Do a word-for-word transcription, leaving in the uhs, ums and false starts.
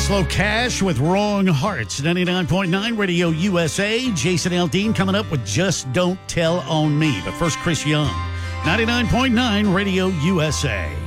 Laszlo Cash with Wrong Hearts, ninety-nine point nine Radio U S A. Jason Aldean coming up with Just Don't Tell on Me. But first, Chris Young, ninety-nine point nine Radio U S A.